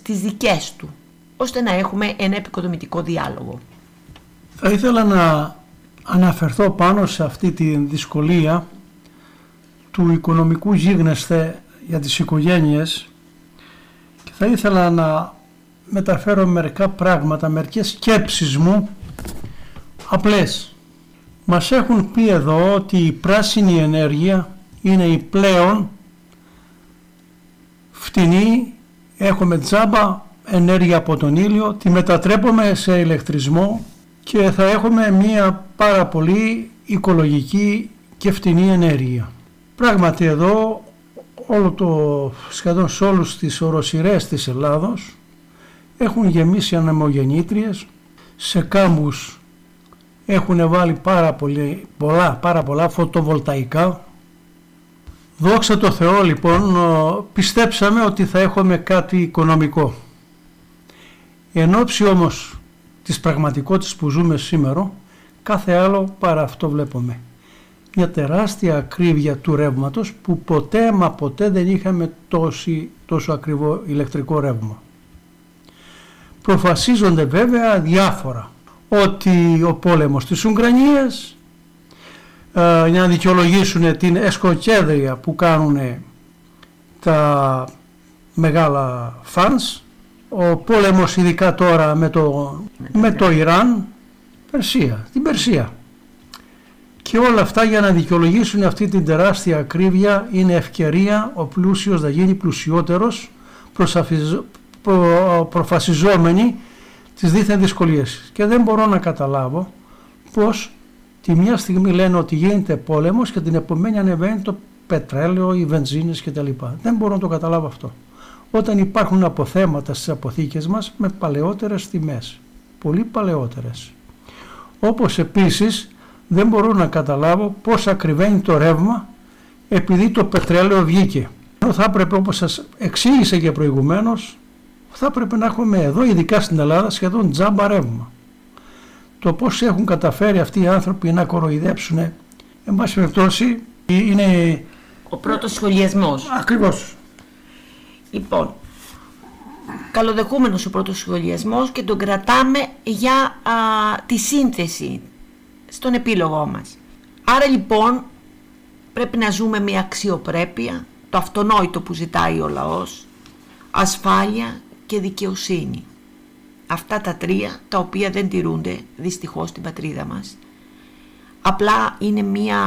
τις δικές του, ώστε να έχουμε ένα επικοδομητικό διάλογο. Θα ήθελα να αναφερθώ πάνω σε αυτή τη δυσκολία του οικονομικού γίγνεσθε για τις οικογένειες και θα ήθελα να μεταφέρω μερικά πράγματα, μερικές σκέψεις μου απλές. Μας έχουν πει εδώ ότι η πράσινη ενέργεια είναι η πλέον φτηνή, έχουμε τζάμπα ενέργεια από τον ήλιο, τη μετατρέπουμε σε ηλεκτρισμό και θα έχουμε μία πάρα πολύ οικολογική και φτηνή ενέργεια. Πράγματι εδώ σχεδόν σε όλους τις οροσειρές της Ελλάδος έχουν γεμίσει ανεμογεννήτριες, σε κάμπους έχουν βάλει πάρα πολλά φωτοβολταϊκά. Δόξα τω Θεώ λοιπόν, πιστέψαμε ότι θα έχουμε κάτι οικονομικό. Εν όψη όμως της πραγματικότητας που ζούμε σήμερα, κάθε άλλο παρά αυτό βλέπουμε. Μια τεράστια ακρίβεια του ρεύματος που ποτέ μα ποτέ δεν είχαμε τόσο ακριβό ηλεκτρικό ρεύμα. Προφασίζονται βέβαια διάφορα, ότι ο πόλεμος της Ουκρανίας, για να δικαιολογήσουν την εσκοκέδρια που κάνουν τα μεγάλα φανς, ο πόλεμος ειδικά τώρα με το Ιράν, την Περσία. Και όλα αυτά για να δικαιολογήσουν αυτή την τεράστια ακρίβεια είναι ευκαιρία ο πλούσιος να γίνει πλουσιότερος, προφασιζόμενοι τις δίθεν δυσκολίες. Και δεν μπορώ να καταλάβω πως τη μια στιγμή λένε ότι γίνεται πόλεμος και την επομένη ανεβαίνει το πετρέλαιο, οι βενζίνες κτλ. Δεν μπορώ να το καταλάβω αυτό. Όταν υπάρχουν αποθέματα στις αποθήκες μας με παλαιότερες τιμές, πολύ παλαιότερες. Όπως επίσης δεν μπορώ να καταλάβω πώς ακριβένει το ρεύμα επειδή το πετρέλαιο βγήκε. Ενώ θα έπρεπε, όπως σας εξήγησα και προηγουμένως, θα έπρεπε να έχουμε εδώ, ειδικά στην Ελλάδα, σχεδόν τζάμπα ρεύμα. Το πώς έχουν καταφέρει αυτοί οι άνθρωποι να κοροϊδέψουν, εν πάση περιπτώσει, είναι ο πρώτος σχολιασμός. Ακριβώς. Λοιπόν, καλοδεχούμενος ο πρώτος σχολιασμός και τον κρατάμε για τη σύνθεση στον επίλογό μας. Άρα λοιπόν πρέπει να ζούμε με αξιοπρέπεια, το αυτονόητο που ζητάει ο λαός, ασφάλεια και δικαιοσύνη. Αυτά τα τρία τα οποία δεν τηρούνται δυστυχώς στην πατρίδα μας. Απλά είναι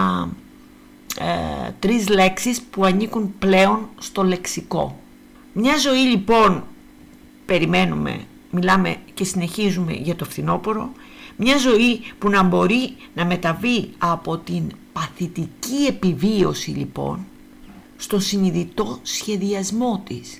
τρεις λέξεις που ανήκουν πλέον στο λεξικό. Μια ζωή λοιπόν, περιμένουμε, μιλάμε και συνεχίζουμε για το φθινόπωρο, μια ζωή που να μπορεί να μεταβεί από την παθητική επιβίωση λοιπόν στο συνειδητό σχεδιασμό της.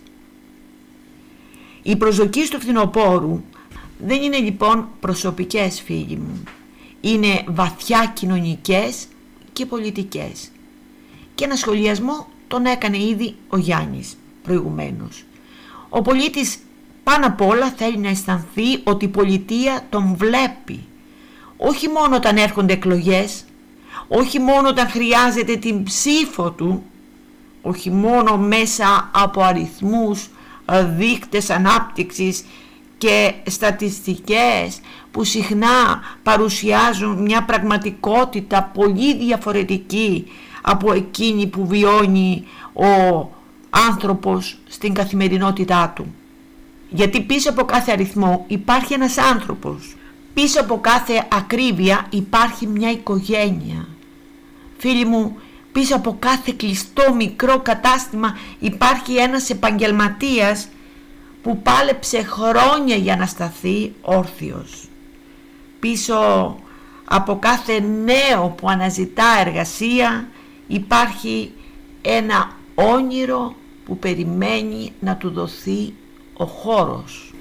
Οι προσδοκίες του φθινοπόρου δεν είναι λοιπόν προσωπικές, φίλοι μου, είναι βαθιά κοινωνικές και πολιτικές. Και ένα σχολιασμό τον έκανε ήδη ο Γιάννης προηγουμένως. Ο πολίτης πάνω απ' όλα θέλει να αισθανθεί ότι η πολιτεία τον βλέπει, όχι μόνο όταν έρχονται εκλογές, όχι μόνο όταν χρειάζεται την ψήφο του, όχι μόνο μέσα από αριθμούς, δείκτες ανάπτυξης και στατιστικές που συχνά παρουσιάζουν μια πραγματικότητα πολύ διαφορετική από εκείνη που βιώνει ο άνθρωπος στην καθημερινότητά του. Γιατί πίσω από κάθε αριθμό υπάρχει ένας άνθρωπος. Πίσω από κάθε ακρίβεια υπάρχει μια οικογένεια. Φίλοι μου, πίσω από κάθε κλειστό μικρό κατάστημα υπάρχει ένας επαγγελματίας που πάλεψε χρόνια για να σταθεί όρθιος. Πίσω από κάθε νέο που αναζητά εργασία υπάρχει ένα όνειρο που περιμένει να του δοθεί ο χώρος.